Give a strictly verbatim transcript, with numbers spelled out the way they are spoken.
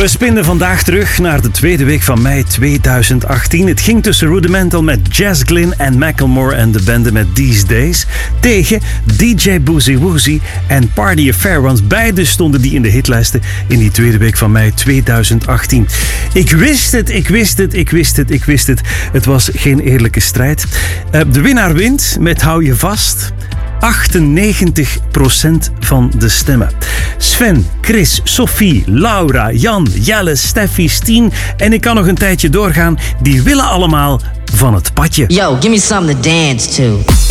We spinden vandaag terug naar de tweede week van mei tweeduizend achttien. Het ging tussen Rudimental met Jazz Glynn en Macklemore en de bende met These Days tegen D J Boozy Woozy en Party Affair. Want beide stonden die in de hitlijsten in die tweede week van mei tweeduizend achttien. Ik wist het, ik wist het, ik wist het, ik wist het. Het was geen eerlijke strijd. Uh, de winnaar wint met hou je vast achtennegentig procent van de stemmen. Sven, Chris, Sophie, Laura, Jan, Jelle, Steffi, Stien en ik kan nog een tijdje doorgaan. Die willen allemaal van het padje. Yo, give me something to dance to.